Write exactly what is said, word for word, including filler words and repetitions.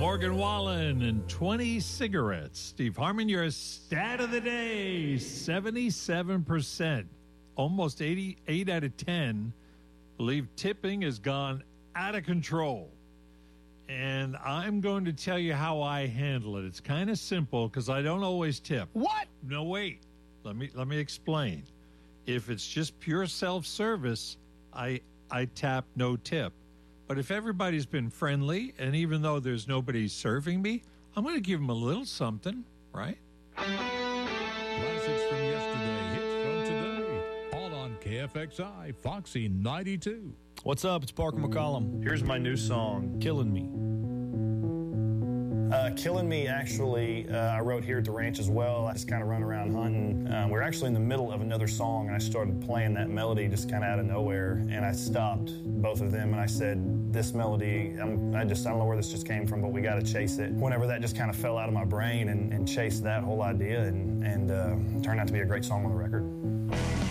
Morgan Wallen and twenty cigarettes. Steve Harmon, your stat of the day, seventy-seven percent. Almost eighty-eight out of ten believe tipping has gone out of control. And I'm going to tell you how I handle it. It's kind of simple because I don't always tip. What? No, wait. Let me let me explain. If it's just pure self-service, I I tap no tip. But if everybody's been friendly, and even though there's nobody serving me, I'm going to give them a little something, right? Classics from yesterday, hits from today. All on K F X I, Foxy ninety-two. What's up? It's Parker McCollum. Here's my new song, Killing Me. Uh, Killing Me, actually, uh, I wrote here at the ranch as well. I just kind of run around hunting. Um, we're actually in the middle of another song, and I started playing that melody just kind of out of nowhere, and I stopped both of them, and I said, this melody, I'm, I just, I don't know where this just came from, but we got to chase it. Whenever that just kind of fell out of my brain and, and chased that whole idea, and, and uh, turned out to be a great song on the record.